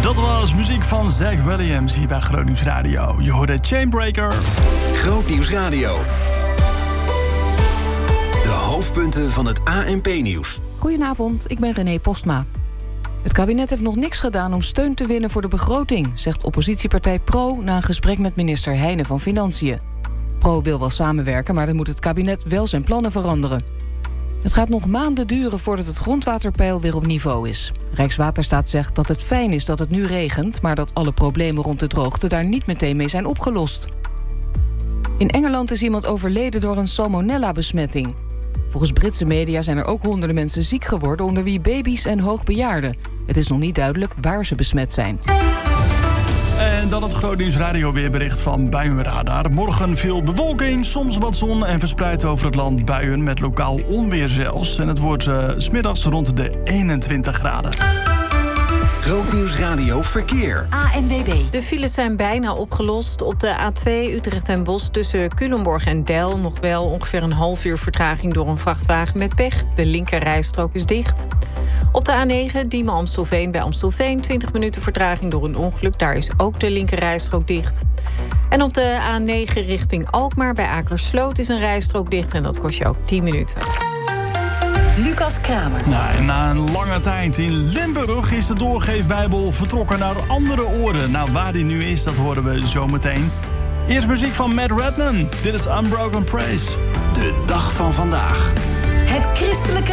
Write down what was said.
Dat was muziek van Zach Williams hier bij Groot Nieuws Radio. Je hoorde Chainbreaker. Groot Nieuws Radio. De hoofdpunten van het ANP-nieuws. Goedenavond, ik ben René Postma. Het kabinet heeft nog niks gedaan om steun te winnen voor de begroting, zegt oppositiepartij PRO na een gesprek met minister Heijnen van Financiën. PRO wil wel samenwerken, maar dan moet het kabinet wel zijn plannen veranderen. Het gaat nog maanden duren voordat het grondwaterpeil weer op niveau is. Rijkswaterstaat zegt dat het fijn is dat het nu regent, maar dat alle problemen rond de droogte daar niet meteen mee zijn opgelost. In Engeland is iemand overleden door een salmonella-besmetting. Volgens Britse media zijn er ook honderden mensen ziek geworden, onder wie baby's en hoogbejaarden. Het is nog niet duidelijk waar ze besmet zijn. En dan het Groot Nieuws Radio weerbericht van Buienradar. Morgen veel bewolking, soms wat zon en verspreid over het land buien met lokaal onweer zelfs. En het wordt 's middags rond de 21 graden. Groot Nieuws Radio Verkeer. ANWB. De files zijn bijna opgelost. Op de A2 Utrecht en Bosch tussen Culemborg en Deil nog wel ongeveer een half uur vertraging door een vrachtwagen met pech. De linkerrijstrook is dicht. Op de A9 Diemen-Amstelveen bij Amstelveen 20 minuten vertraging door een ongeluk. Daar is ook de linkerrijstrook dicht. En op de A9 richting Alkmaar bij Akersloot is een rijstrook dicht en dat kost je ook 10 minuten. Lucas Kramer. Nou, en na een lange tijd in Limburg is de doorgeefbijbel vertrokken naar andere oren. Nou, waar die nu is, dat horen we zo meteen. Eerst muziek van Matt Redman. Dit is Unbroken Praise. De dag van vandaag. Het christelijke